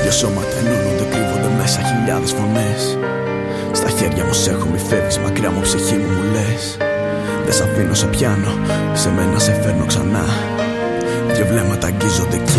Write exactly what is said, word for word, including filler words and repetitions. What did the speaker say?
Δύο σώματα ενώνονται, κρύβονται μέσα χιλιάδες φωνές. Στα χέρια μου σ' έχω, μη φεύγεις μακριά μου, ψυχή μου μου λες. Δεν σ' αφήνω, σε πιάνω, σε μένα σε φέρνω ξανά. Δύο βλέμματα αγγίζονται και